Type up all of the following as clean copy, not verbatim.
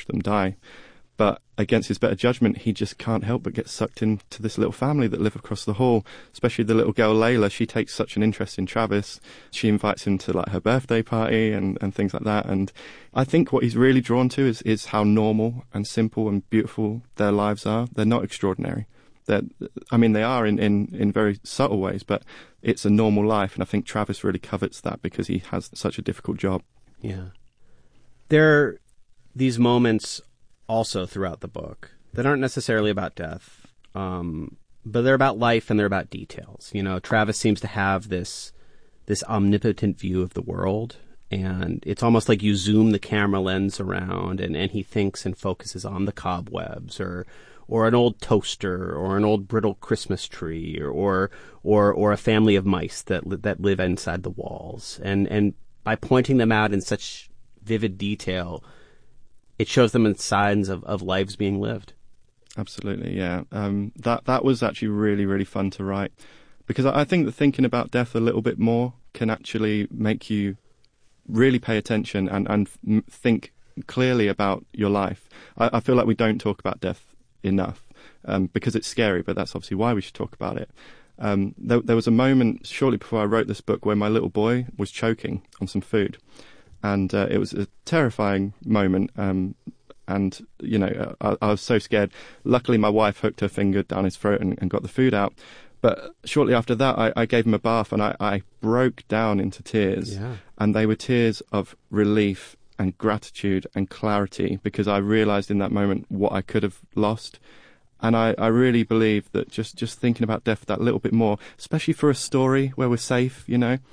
watch them die. But against his better judgment, he just can't help but get sucked into this little family that live across the hall, especially the little girl Layla. She takes such an interest in Travis. She invites him to like her birthday party and things like that. And I think what he's really drawn to is how normal and simple and beautiful their lives are. They're not extraordinary. They are in very subtle ways, but it's a normal life. And I think Travis really covets that because he has such a difficult job. Yeah. There are these moments also throughout the book that aren't necessarily about death, but they're about life and they're about details. You know, Travis seems to have this omnipotent view of the world, and it's almost like you zoom the camera lens around and he thinks and focuses on the cobwebs or an old toaster or an old brittle Christmas tree or a family of mice that live inside the walls. And by pointing them out in such vivid detail, it shows them in signs of lives being lived. Absolutely, yeah. That was actually really, really fun to write, because I think that thinking about death a little bit more can actually make you really pay attention and think clearly about your life. I feel like we don't talk about death enough because it's scary, but that's obviously why we should talk about it. There was a moment shortly before I wrote this book where my little boy was choking on some food. And it was a terrifying moment. And, you know, I was so scared. Luckily, my wife hooked her finger down his throat and got the food out. But shortly after that, I gave him a bath and I broke down into tears. Yeah. And they were tears of relief and gratitude and clarity, because I realised in that moment what I could have lost. And I really believe that just thinking about death that little bit more, especially for a story where we're safe, you know,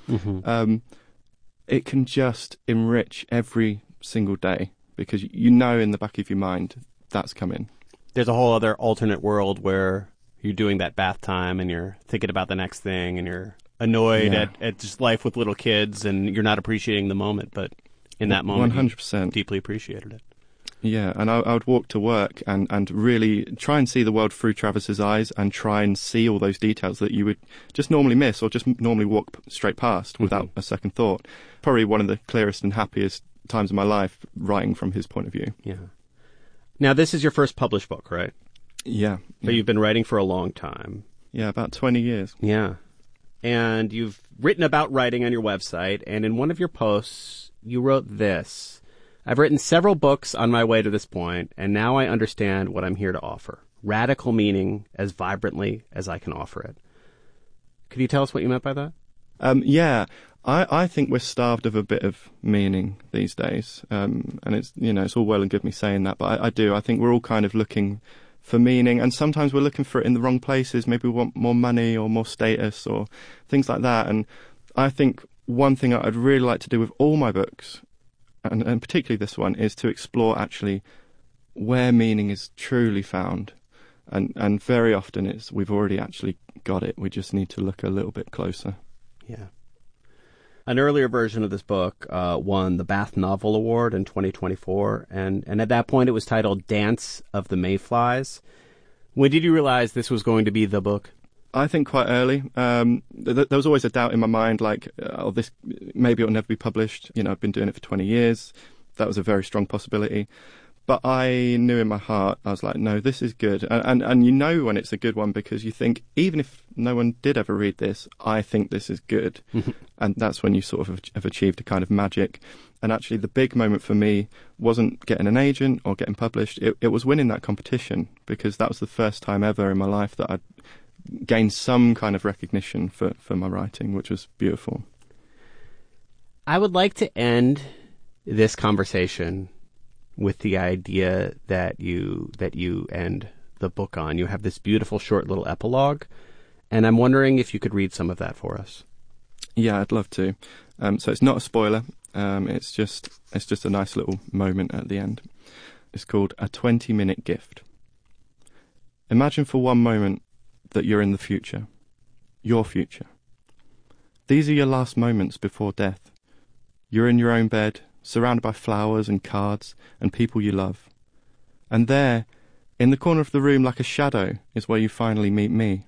it can just enrich every single day, because you know in the back of your mind that's coming. There's a whole other alternate world where you're doing that bath time and you're thinking about the next thing and you're annoyed at just life with little kids and you're not appreciating the moment. But in that moment, 100%. you deeply appreciated it. Yeah, and I would walk to work and really try and see the world through Travis's eyes and try and see all those details that you would just normally miss or just normally walk straight past without a second thought. Probably one of the clearest and happiest times of my life writing from his point of view. Yeah. Now, this is your first published book, right? Yeah. But you've been writing for a long time. Yeah, about 20 years. Yeah. And you've written about writing on your website, and in one of your posts, you wrote this: "I've written several books on my way to this point, and now I understand what I'm here to offer. Radical meaning as vibrantly as I can offer it." Could you tell us what you meant by that? Yeah. I think we're starved of a bit of meaning these days. And it's, you know, it's all well and good me saying that, but I do. I think we're all kind of looking for meaning, and sometimes we're looking for it in the wrong places. Maybe we want more money or more status or things like that. And I think one thing I'd really like to do with all my books, and particularly this one, is to explore actually where meaning is truly found. And very often we've already actually got it. We just need to look a little bit closer. Yeah. An earlier version of this book won the Bath Novel Award in 2024, and at that point it was titled Dance of the Mayflies. When did you realize this was going to be the book? I think quite early. There was always a doubt in my mind, like, this maybe it'll never be published. You know, I've been doing it for 20 years. That was a very strong possibility. But I knew in my heart, I was like, no, this is good. And you know when it's a good one, because you think, even if no one did ever read this, I think this is good. And that's when you sort of have achieved a kind of magic. And actually the big moment for me wasn't getting an agent or getting published. It was winning that competition, because that was the first time ever in my life that I'd gained some kind of recognition for my writing, which was beautiful. I would like to end this conversation with the idea that you end the book on. You have this beautiful short little epilogue, and I'm wondering if you could read some of that for us. Yeah, I'd love to. So it's not a spoiler. It's just a nice little moment at the end. It's called A 20-Minute Gift. Imagine for one moment that you're in the future. Your future. These are your last moments before death. You're in your own bed, surrounded by flowers and cards and people you love. And there, in the corner of the room like a shadow, is where you finally meet me.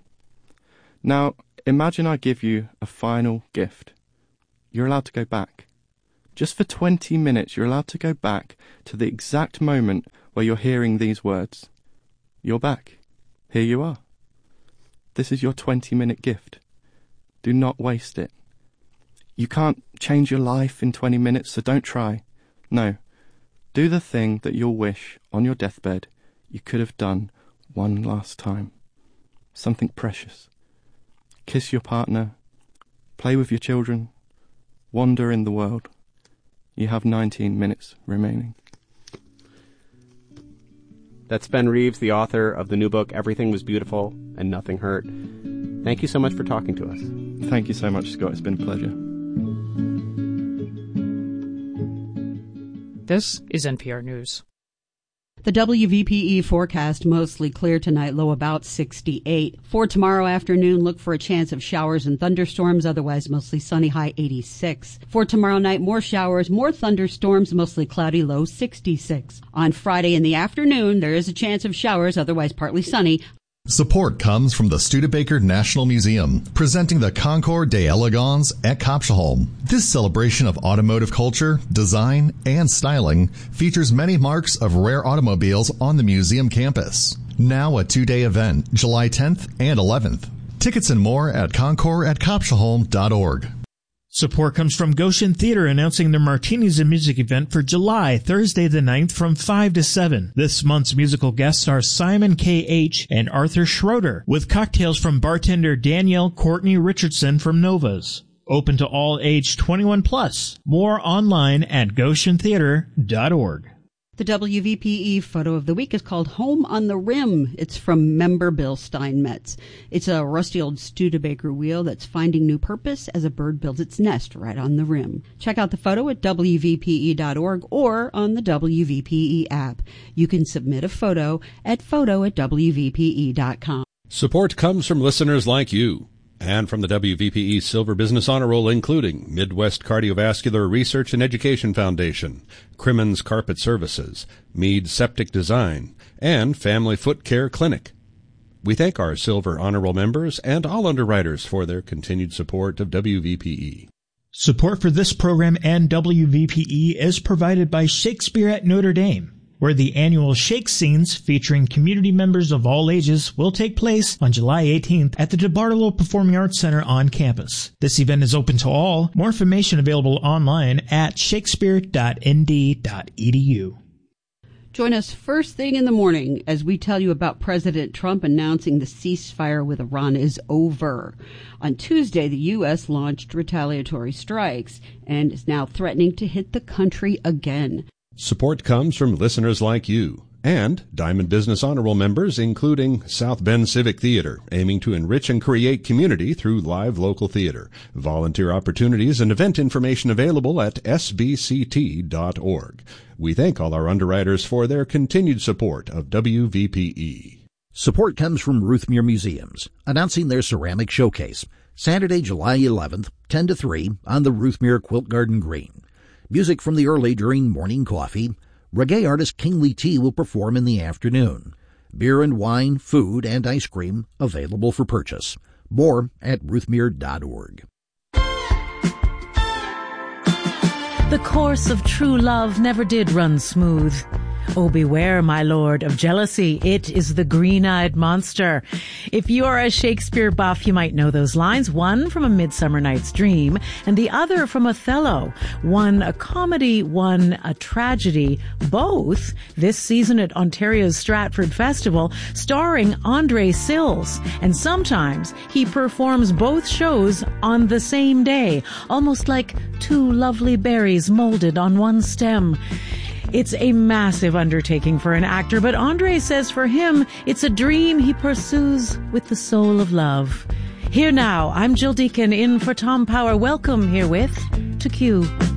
Now, imagine I give you a final gift. You're allowed to go back. Just for 20 minutes, you're allowed to go back to the exact moment where you're hearing these words. You're back. Here you are. This is your 20-minute gift. Do not waste it. You can't change your life in 20 minutes, so don't try. No. Do the thing that you'll wish on your deathbed you could have done one last time. Something precious. Kiss your partner. Play with your children. Wander in the world. You have 19 minutes remaining. That's Ben Reeves, the author of the new book, Everything Was Beautiful and Nothing Hurt. Thank you so much for talking to us. Thank you so much, Scott. It's been a pleasure. This is NPR News. The WVPE forecast mostly clear tonight, low about 68. For tomorrow afternoon, look for a chance of showers and thunderstorms, otherwise mostly sunny, high 86. For tomorrow night, more showers, more thunderstorms, mostly cloudy, low 66. On Friday in the afternoon, there is a chance of showers, otherwise partly sunny. Support comes from the Studebaker National Museum, presenting the Concours d'Elegance at Kapschelholm. This celebration of automotive culture, design, and styling features many marks of rare automobiles on the museum campus. Now a 2-day event, July 10th and 11th. Tickets and more at concours@kapschelholm.org. Support comes from Goshen Theater, announcing their Martinis and Music event for July, Thursday the 9th from 5 to 7. This month's musical guests are Simon K.H. and Arthur Schroeder, with cocktails from bartender Danielle Courtney Richardson from Nova's. Open to all age 21 plus. More online at goshentheater.org. The WVPE photo of the week is called Home on the Rim. It's from member Bill Steinmetz. It's a rusty old Studebaker wheel that's finding new purpose as a bird builds its nest right on the rim. Check out the photo at WVPE.org or on the WVPE app. You can submit a photo at photo@WVPE.com. Support comes from listeners like you. And from the WVPE Silver Business Honor Roll, including Midwest Cardiovascular Research and Education Foundation, Crimmins Carpet Services, Mead Septic Design, and Family Foot Care Clinic. We thank our Silver Honor Roll members and all underwriters for their continued support of WVPE. Support for this program and WVPE is provided by Shakespeare at Notre Dame, where the annual Shake Scenes featuring community members of all ages will take place on July 18th at the DeBartolo Performing Arts Center on campus. This event is open to all. More information available online at shakespeare.nd.edu. Join us first thing in the morning as we tell you about President Trump announcing the ceasefire with Iran is over. On Tuesday, the U.S. launched retaliatory strikes and is now threatening to hit the country again. Support comes from listeners like you and Diamond Business Honor Roll members, including South Bend Civic Theater, aiming to enrich and create community through live local theater. Volunteer opportunities and event information available at sbct.org. We thank all our underwriters for their continued support of WVPE. Support comes from Ruthmere Museums, announcing their ceramic showcase, Saturday, July 11th, 10 to 3 on the Ruthmere Quilt Garden Green. Music from the early during morning coffee. Reggae artist Kingly T will perform in the afternoon. Beer and wine, food, and ice cream available for purchase. More at ruthmere.org. The course of true love never did run smooth. Oh, beware, my lord, of jealousy. It is the green-eyed monster. If you are a Shakespeare buff, you might know those lines. One from A Midsummer Night's Dream, and the other from Othello. One a comedy, one a tragedy. Both this season at Ontario's Stratford Festival, starring Andre Sills. And sometimes he performs both shows on the same day, almost like two lovely berries molded on one stem. It's a massive undertaking for an actor, but Andre says for him, it's a dream he pursues with the soul of love. Here now, I'm Jill Deacon in for Tom Power. Welcome herewith to Q.